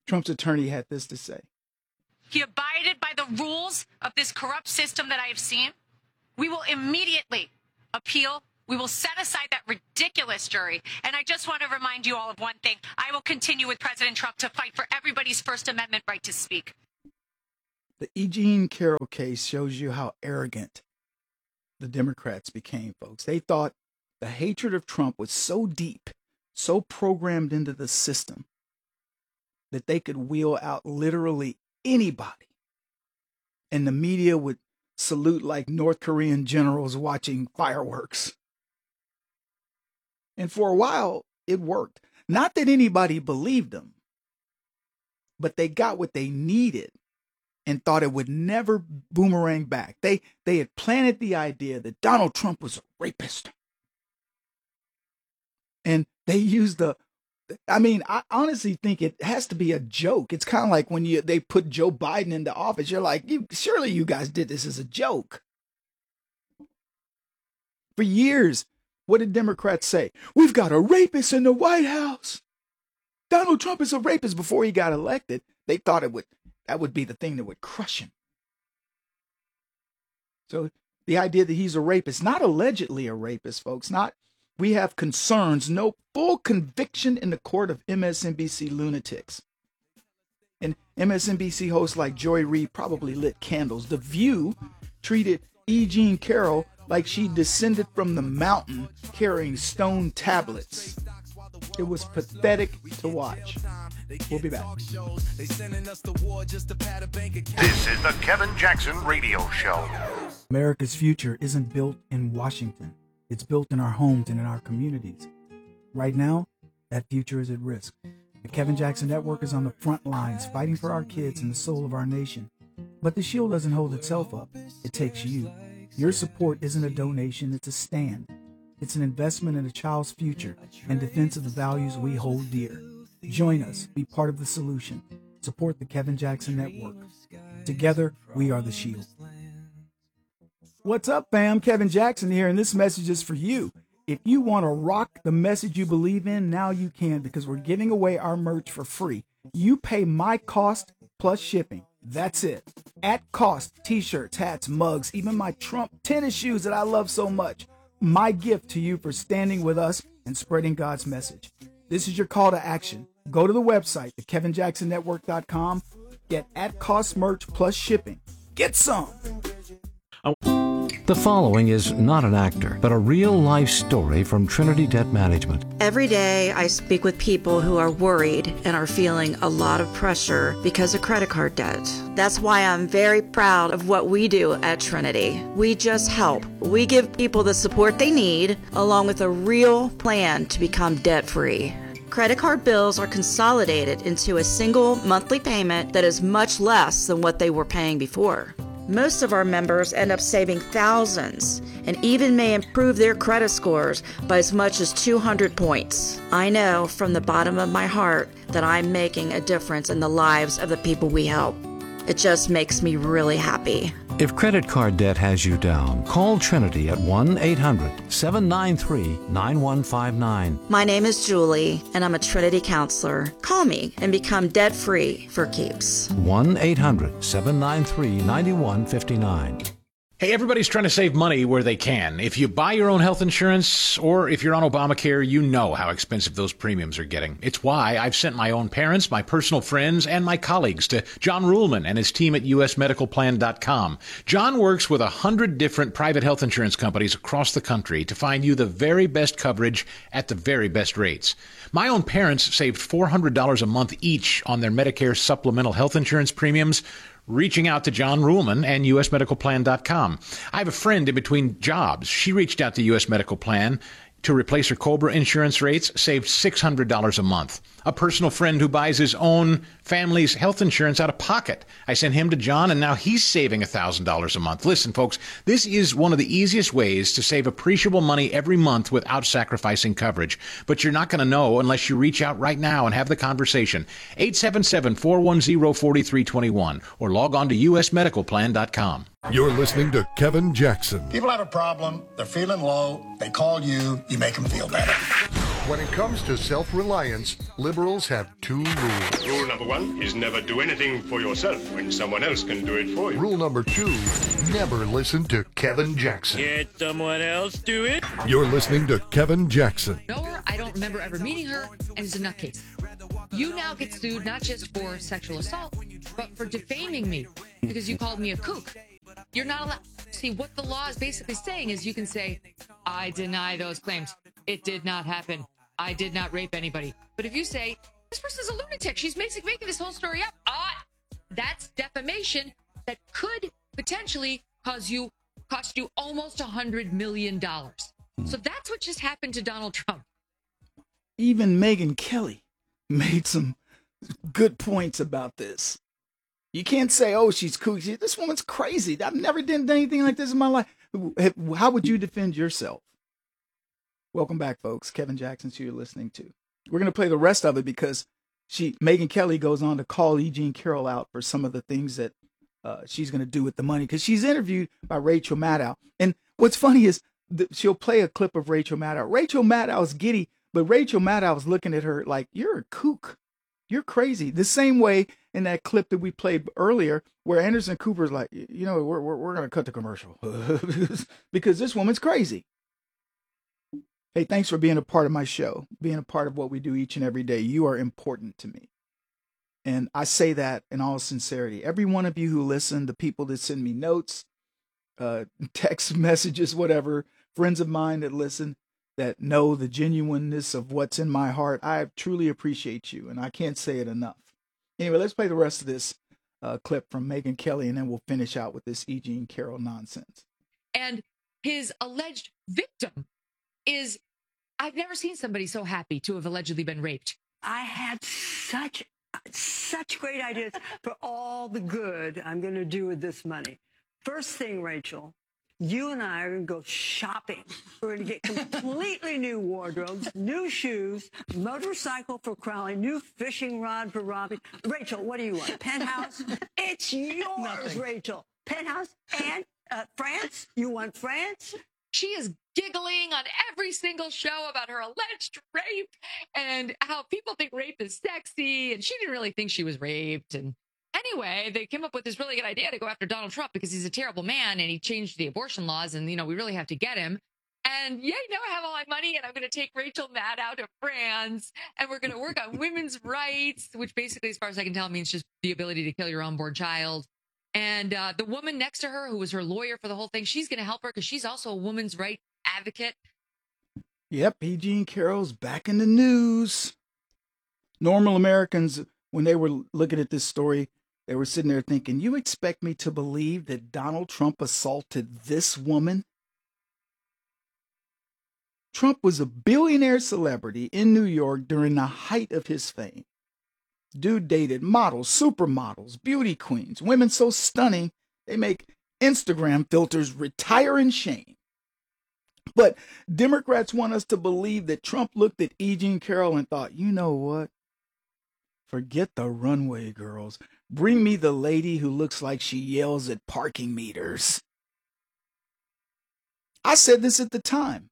Trump's attorney had this to say. He abided by the rules of this corrupt system that I have seen. We will immediately appeal. We will set aside that ridiculous jury. And I just want to remind you all of one thing. I will continue with President Trump to fight for everybody's First Amendment right to speak. The E. Jean Carroll case shows you how arrogant the Democrats became, folks. They thought the hatred of Trump was so deep, so programmed into the system, that they could wheel out literally anybody. And the media would salute like North Korean generals watching fireworks. And for a while, it worked. Not that anybody believed them, but they got what they needed and thought it would never boomerang back. They, they had planted the idea that Donald Trump was a rapist. And they used the, I mean, I honestly think it has to be a joke. It's kind of like when you they put Joe Biden into office. You're like, you, surely you guys did this as a joke. For years, what did Democrats say? We've got a rapist in the White House. Donald Trump is a rapist. Before he got elected, they thought it would that would be the thing that would crush him. So the idea that he's a rapist, not allegedly a rapist, folks, not we have concerns, no full conviction in the court of M S N B C lunatics. And M S N B C hosts like Joy Reid probably lit candles. The View treated E. Jean Carroll like she descended from the mountain carrying stone tablets. It was pathetic to watch. We'll be back. This is the Kevin Jackson Radio Show. America's future isn't built in Washington. It's built in our homes and in our communities. Right now, that future is at risk. The Kevin Jackson Network is on the front lines fighting for our kids and the soul of our nation. But the shield doesn't hold itself up. It takes you. Your support isn't a donation, it's a stand. It's an investment in a child's future and defense of the values we hold dear. Join us. Be part of the solution. Support the Kevin Jackson Network. Together, we are the shield. What's up, fam? Kevin Jackson here, and this message is for you. If you want to rock the message you believe in, now you can, because we're giving away our merch for free. You pay my cost plus shipping. That's it. At cost, t-shirts, hats, mugs, even my Trump tennis shoes that I love so much. My gift to you for standing with us and spreading God's message. This is your call to action. Go to the website, the kevin jackson network dot com. Get at cost merch plus shipping. Get some. The following is not an actor, but a real-life story from Trinity Debt Management. Every day I speak with people who are worried and are feeling a lot of pressure because of credit card debt. That's why I'm very proud of what we do at Trinity. We just help. We give people the support they need, along with a real plan to become debt-free. Credit card bills are consolidated into a single monthly payment that is much less than what they were paying before. Most of our members end up saving thousands and even may improve their credit scores by as much as two hundred points. I know from the bottom of my heart that I'm making a difference in the lives of the people we help. It just makes me really happy. If credit card debt has you down, call Trinity at one eight hundred seven nine three nine one five nine. My name is Julie, and I'm a Trinity counselor. Call me and become debt-free for keeps. one eight hundred seven nine three nine one five nine. Hey, everybody's trying to save money where they can. If you buy your own health insurance, or if you're on Obamacare, you know how expensive those premiums are getting. It's why I've sent my own parents, my personal friends, and my colleagues to John Ruhlman and his team at U S medical plan dot com. John works with a hundred different private health insurance companies across the country to find you the very best coverage at the very best rates. My own parents saved four hundred dollars a month each on their Medicare supplemental health insurance premiums, reaching out to John Ruhlman and U S medical plan dot com. I have a friend in between jobs. She reached out to U S Medical Plan to replace her COBRA insurance rates, saved six hundred dollars a month. A personal friend who buys his own family's health insurance out of pocket. I sent him to John, and now he's saving one thousand dollars a month. Listen, folks, this is one of the easiest ways to save appreciable money every month without sacrificing coverage. But you're not going to know unless you reach out right now and have the conversation. eight seven seven, four one zero, four three two one or log on to U S medical plan dot com. You're listening to Kevin Jackson. People have a problem, they're feeling low, they call you, you make them feel better. When it comes to self-reliance, liberals have two rules. Rule number one is never do anything for yourself when someone else can do it for you. Rule number two, never listen to Kevin Jackson. Get someone else do it. You're listening to Kevin Jackson. Know her, I don't remember ever meeting her, and is a nutcase. You now get sued not just for sexual assault, but for defaming me because you called me a kook. You're not allowed. See, what the law is basically saying is you can say, I deny those claims. It did not happen. I did not rape anybody. But if you say, this person's a lunatic, she's making, making this whole story up, ah, that's defamation that could potentially cause you, cost you almost one hundred million dollars. So that's what just happened to Donald Trump. Even Megyn Kelly made some good points about this. You can't say, oh, she's cool. This woman's crazy. I've never done anything like this in my life. How would you defend yourself? Welcome back, folks. Kevin Jackson's who you're listening to. We're going to play the rest of it because she, Megyn Kelly goes on to call E. Jean Carroll out for some of the things that uh, she's going to do with the money because she's interviewed by Rachel Maddow. And what's funny is that she'll play a clip of Rachel Maddow. Rachel Maddow's giddy, but Rachel Maddow's looking at her like, you're a kook. You're crazy. The same way in that clip that we played earlier where Anderson Cooper's like, you know, we're, we're, we're going to cut the commercial because this woman's crazy. Hey, thanks for being a part of my show, being a part of what we do each and every day. You are important to me. And I say that in all sincerity. Every one of you who listen, the people that send me notes, uh, text messages, whatever, friends of mine that listen, that know the genuineness of what's in my heart, I truly appreciate you. And I can't say it enough. Anyway, let's play the rest of this uh, clip from Megyn Kelly, and then we'll finish out with this E. Jean Carroll nonsense. And his alleged victim is, I've never seen somebody so happy to have allegedly been raped. I had such, such great ideas for all the good I'm going to do with this money. First thing, Rachel, you and I are going to go shopping. We're going to get completely new wardrobes, new shoes, motorcycle for Crowley, new fishing rod for Robbie. Rachel, what do you want? Penthouse? It's yours, Nothing. Rachel. Penthouse and uh, France? You want France? She is giggling on every single show about her alleged rape and how people think rape is sexy. And she didn't really think she was raped. And anyway, they came up with this really good idea to go after Donald Trump because he's a terrible man and he changed the abortion laws. And, you know, we really have to get him. And yeah, now I have all my money and I'm going to take Rachel Maddow to France and we're going to work on women's rights, which basically, as far as I can tell, means just the ability to kill your unborn child. And uh, the woman next to her, who was her lawyer for the whole thing, she's going to help her because she's also a woman's right advocate. Yep, E. Jean Carroll's back in the news. Normal Americans, when they were looking at this story, they were sitting there thinking, you expect me to believe that Donald Trump assaulted this woman? Trump was a billionaire celebrity in New York during the height of his fame. Dude dated models, supermodels, beauty queens, women so stunning they make Instagram filters retire in shame. But Democrats want us to believe that Trump looked at E. Jean Carroll and thought, you know what? Forget the runway girls. Bring me the lady who looks like she yells at parking meters. I said this at the time.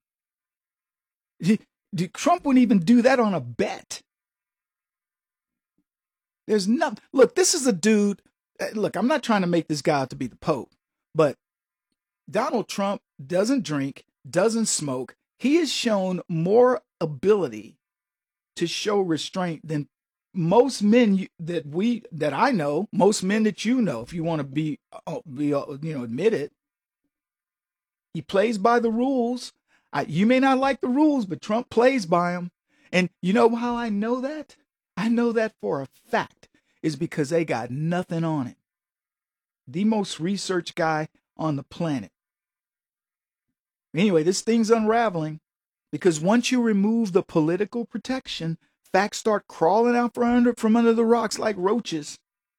Trump wouldn't even do that on a bet. There's no, look, this is a dude, look, I'm not trying to make this guy out to be the Pope, but Donald Trump doesn't drink, doesn't smoke. He has shown more ability to show restraint than most men that we, that I know, most men that you know, if you want to be, be you know, admit it. He plays by the rules. I, you may not like the rules, but Trump plays by them. And you know how I know that? I know that for a fact is because they got nothing on it. The most researched guy on the planet. Anyway, this thing's unraveling because once you remove the political protection, facts start crawling out from under, from under the rocks like roaches.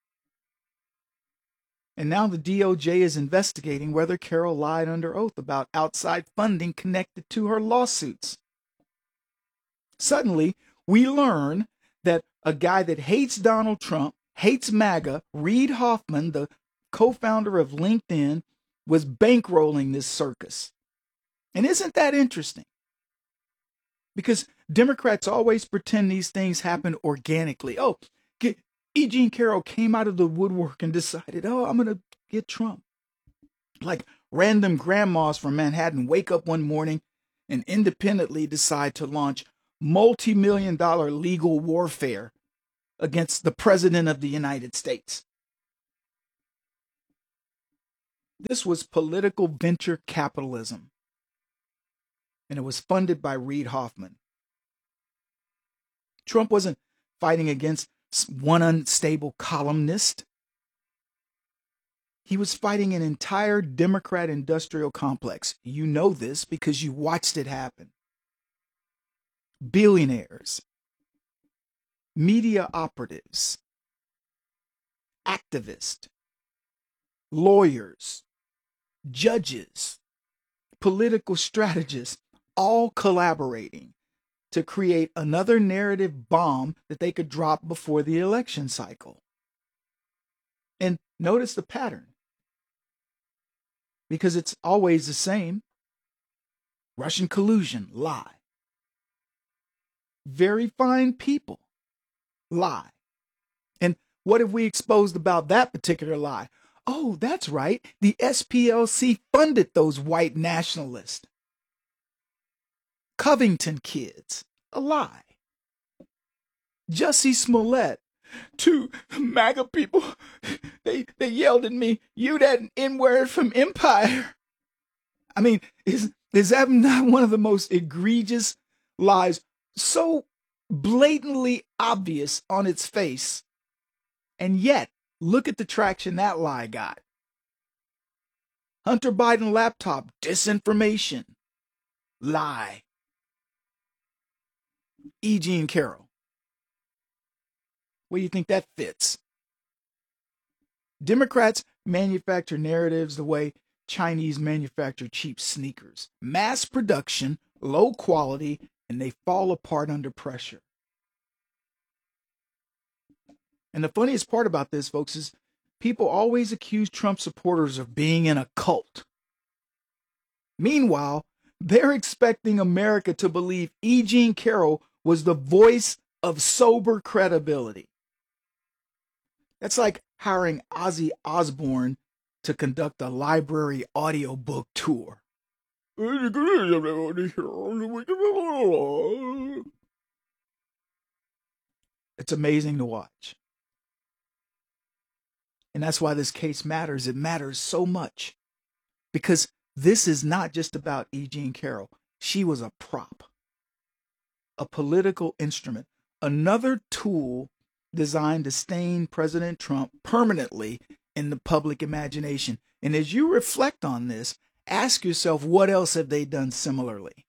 And now the D O J is investigating whether Carroll lied under oath about outside funding connected to her lawsuits. Suddenly, we learn that a guy that hates Donald Trump, hates MAGA, Reid Hoffman, the co-founder of LinkedIn, was bankrolling this circus. And isn't that interesting? Because Democrats always pretend these things happen organically. Oh, get, E. Jean Carroll came out of the woodwork and decided, oh, I'm going to get Trump. Like random grandmas from Manhattan wake up one morning and independently decide to launch multi-million dollar legal warfare against the President of the United States. This was political venture capitalism, and it was funded by Reid Hoffman. Trump wasn't fighting against one unstable columnist. He was fighting an entire Democrat industrial complex. You know this because you watched it happen. Billionaires, media operatives, activists, lawyers, judges, political strategists, all collaborating to create another narrative bomb that they could drop before the election cycle. And notice the pattern, because it's always the same. Russian collusion, lie. Very fine people, lie. And what have we exposed about that particular lie? Oh, that's right. The S P L C funded those white nationalists. Covington kids, a lie. Jussie Smollett, two MAGA people, they, they yelled at me, you that N-word from Empire. I mean, is, is that not one of the most egregious lies? So blatantly obvious on its face. And yet, look at the traction that lie got. Hunter Biden laptop, disinformation, lie. E. Jean Carroll. Where do you think that fits? Democrats manufacture narratives the way Chinese manufacture cheap sneakers. Mass production, low quality, and they fall apart under pressure. And the funniest part about this, folks, is people always accuse Trump supporters of being in a cult. Meanwhile, they're expecting America to believe E. Jean Carroll was the voice of sober credibility. That's like hiring Ozzy Osbourne to conduct a library audiobook tour. It's amazing to watch. And that's why this case matters. It matters so much because this is not just about E. Jean Carroll. She was a prop, a political instrument, another tool designed to stain President Trump permanently in the public imagination. And as you reflect on this, ask yourself, what else have they done similarly?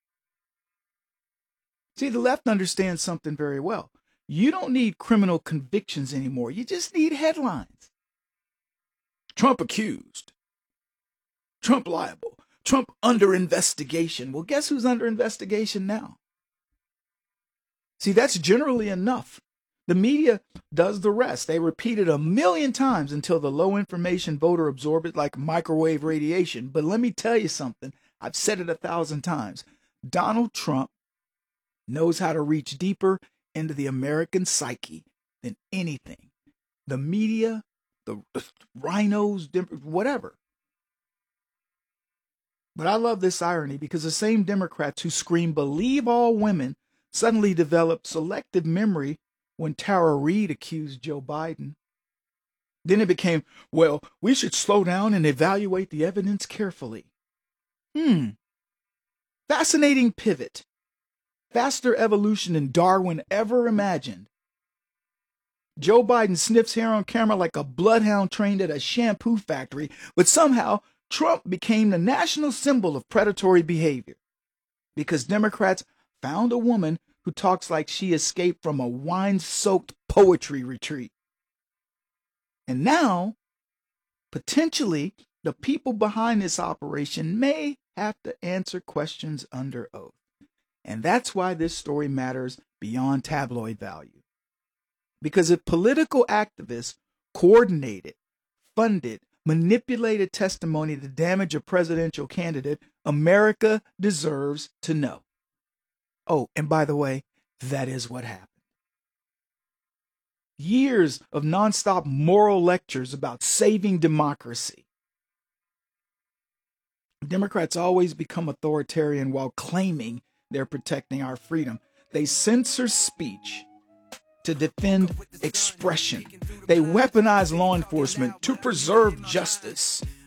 See, the left understands something very well. You don't need criminal convictions anymore. You just need headlines. Trump accused. Trump liable. Trump under investigation. Well, guess who's under investigation now? See, that's generally enough. The media does the rest. They repeat it a million times until the low information voter absorbs it like microwave radiation. But let me tell you something. I've said it a thousand times. Donald Trump knows how to reach deeper into the American psyche than anything. The media, the rhinos, whatever. But I love this irony because the same Democrats who scream, believe all women, suddenly developed selective memory when Tara Reid accused Joe Biden. Then it became, well, we should slow down and evaluate the evidence carefully. Hmm. Fascinating pivot. Faster evolution than Darwin ever imagined. Joe Biden sniffs hair on camera like a bloodhound trained at a shampoo factory, but somehow Trump became the national symbol of predatory behavior because Democrats found a woman who talks like she escaped from a wine-soaked poetry retreat. And now, potentially, the people behind this operation may have to answer questions under oath. And that's why this story matters beyond tabloid value. Because if political activists coordinated, funded, manipulated testimony to damage a presidential candidate, America deserves to know. Oh, and by the way, that is what happened. Years of nonstop moral lectures about saving democracy. Democrats always become authoritarian while claiming they're protecting our freedom. They censor speech to defend expression. They weaponize law enforcement to preserve justice.